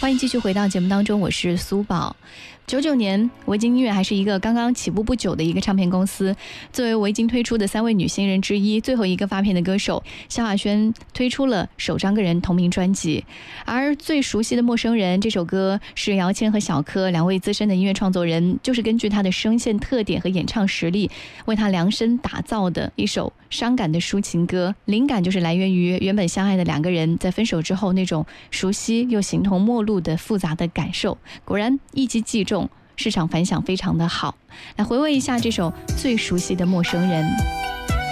欢迎继续回到节目当中，我是苏宝。99年，维京音乐还是一个刚刚起步不久的一个唱片公司。作为维京推出的3位女新人之一，最后一个发片的歌手萧亚轩推出了首张个人同名专辑。而最熟悉的陌生人这首歌是姚谦和小柯2位资深的音乐创作人，就是根据他的声线特点和演唱实力为他量身打造的一首伤感的抒情歌。灵感就是来源于原本相爱的2个人在分手之后那种熟悉又形同陌路的复杂的感受。果然一击即中，市场反响非常的好。来回味一下这首最熟悉的陌生人。